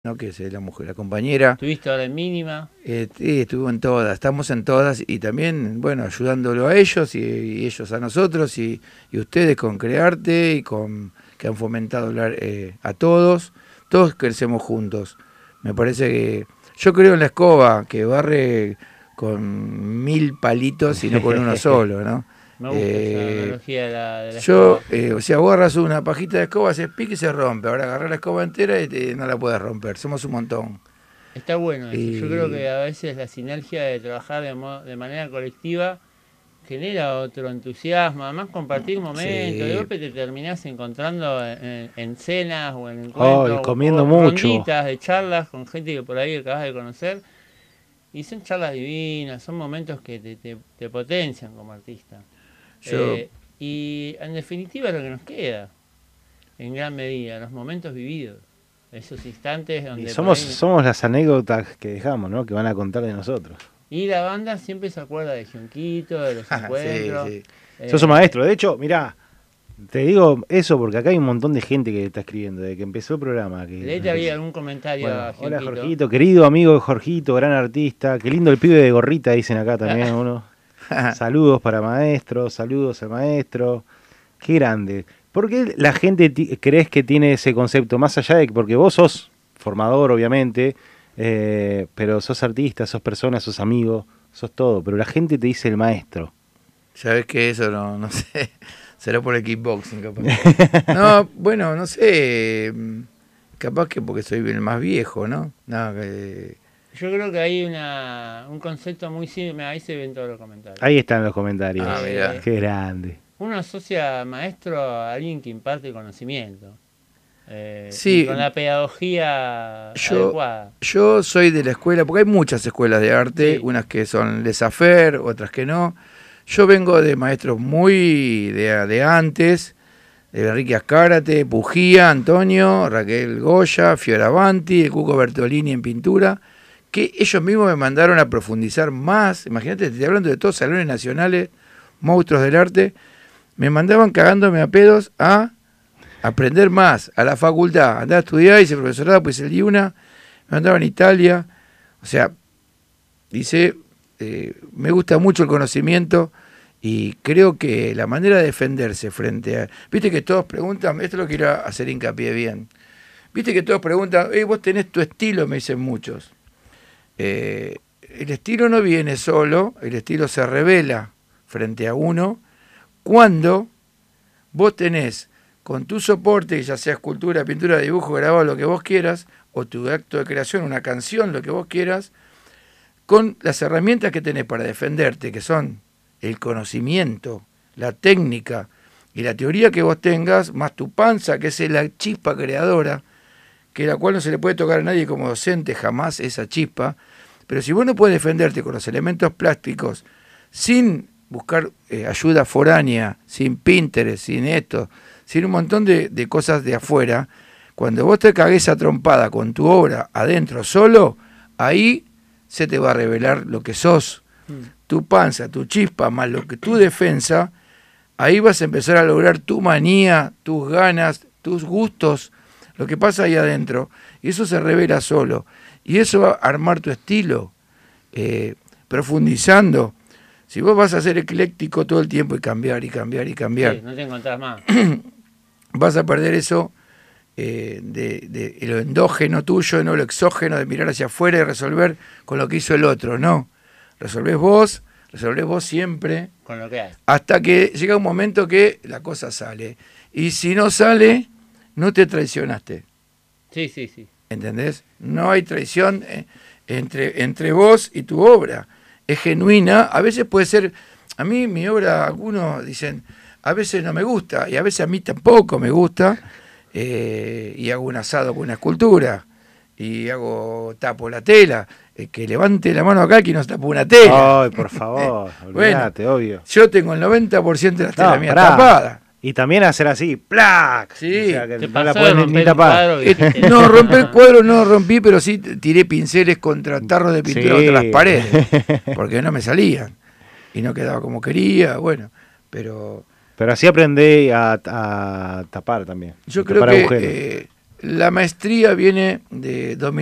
¿no? Que es la mujer, la compañera. ¿Tuviste ahora en mínima? Sí, estuvo en todas, estamos en todas y también, bueno, ayudándolo a ellos y ellos a nosotros y ustedes con Crearte y con que han fomentado hablar a todos crecemos juntos. Me parece que yo creo en la escoba que barre con 1000 palitos y no con uno solo, ¿no? Me gusta esa analogía de la Yo, escoba. o sea, vos agarras una pajita de escoba, haces pique y se rompe. Ahora agarrar la escoba entera y no la puedes romper. Somos un montón. Está bueno eso. Yo creo Y que a veces la sinergia de trabajar de manera colectiva genera otro entusiasmo. Además, compartir momentos. De sí, golpe te terminás encontrando en cenas o en Oh, y encuentros comiendo o mucho. ronditas de charlas con gente que por ahí acabas de conocer. Y son charlas divinas, son momentos que te potencian como artista. yo, Y en definitiva es lo que nos queda, en gran medida, los momentos vividos, esos instantes Y donde por somos las anécdotas que dejamos, ¿no? Que van a contar de nosotros. Y la banda siempre se acuerda de Gionquito, de los sí, encuentros. sí. Sos un maestro. De hecho, mirá, te digo eso porque acá hay un montón de gente que está escribiendo desde que empezó el programa. ¿Le había algún comentario Bueno, a hola Gionquito? Jorgito, querido amigo de Jorgito, gran artista. Qué lindo el pibe de gorrita, dicen acá también uno. Saludos para maestro, saludos al maestro. Qué grande. ¿Por qué la gente crees que tiene ese concepto? Más allá de que, porque vos sos formador, obviamente, pero sos artista, sos persona, sos amigo, sos todo. Pero la gente te dice el maestro. ¿Sabés que eso no sé? Será por el kickboxing, capaz. No, bueno, no sé. Capaz que porque soy el más viejo, ¿no? No, Yo creo que hay un concepto muy simple, ahí se ven todos los comentarios. Ahí están los comentarios. Ah, mirá. Qué grande. Uno asocia maestro a alguien que imparte conocimiento. Sí, Y con la pedagogía adecuada. yo soy de la escuela, porque hay muchas escuelas de arte, Sí. unas que son laissez-faire, otras que no. Yo vengo de maestros muy de antes, de Enrique Azcárate, Pujía, Antonio, Raquel Goya, Fioravanti, el Cuco Bertolini en pintura, que ellos mismos me mandaron a profundizar más. Imagínate, te estoy hablando de todos salones nacionales, monstruos del arte, me mandaban cagándome a pedos a aprender más, a la facultad, andar a estudiar, hice profesorado, pues el IUNA, me mandaban a Italia, o sea, dice, me gusta mucho el conocimiento y creo que la manera de defenderse frente a... Viste que todos preguntan, esto lo quiero hacer hincapié bien, viste que todos preguntan, vos tenés tu estilo, me dicen muchos. El estilo no viene solo, el estilo se revela frente a uno cuando vos tenés con tu soporte, ya sea escultura, pintura, dibujo, grabado, lo que vos quieras, o tu acto de creación, una canción, lo que vos quieras, con las herramientas que tenés para defenderte, que son el conocimiento, la técnica y la teoría que vos tengas, más tu panza, que es la chispa creadora, que la cual no se le puede tocar a nadie como docente jamás esa chispa, pero si vos no puedes defenderte con los elementos plásticos, sin buscar ayuda foránea, sin Pinterest, sin esto, sin un montón de cosas de afuera, cuando vos te cagues a trompada con tu obra adentro solo, ahí se te va a revelar lo que sos, tu panza, tu chispa, más lo que tu defensa, ahí vas a empezar a lograr tu manía, tus ganas, tus gustos, lo que pasa ahí adentro, y eso se revela solo, y eso va a armar tu estilo, profundizando. Si vos vas a ser ecléctico todo el tiempo y cambiar, y cambiar, y cambiar, Sí, no te encontrás más. vas a perder eso de lo endógeno tuyo, no lo exógeno, de mirar hacia afuera y resolver con lo que hizo el otro, no. Resolvés vos siempre, Con lo que hay. hasta que llega un momento que la cosa sale. Y si no sale, no te traicionaste. Sí, sí, sí. ¿Entendés? No hay traición entre vos y tu obra. Es genuina, a veces puede ser, a mí mi obra, algunos dicen, a veces no me gusta, y a veces a mí tampoco me gusta, y hago un asado con una escultura, y tapo la tela, que levante la mano acá que nos tapó una tela. Ay, por favor, Bueno, olvídate, obvio. yo tengo el 90% de las telas mías pará. tapadas. Y también hacer así, ¡plac! Sí. O sea, que Te no la pasó puedes de ni romper un tapar. cuadro y dijiste, No, romper el cuadro no rompí, pero sí tiré pinceles contra tarros de pintura Sí. contra las paredes, porque no me salían y no quedaba como quería, bueno, pero Pero así aprendí a tapar también. yo a creo tapar que agujeros. La maestría viene de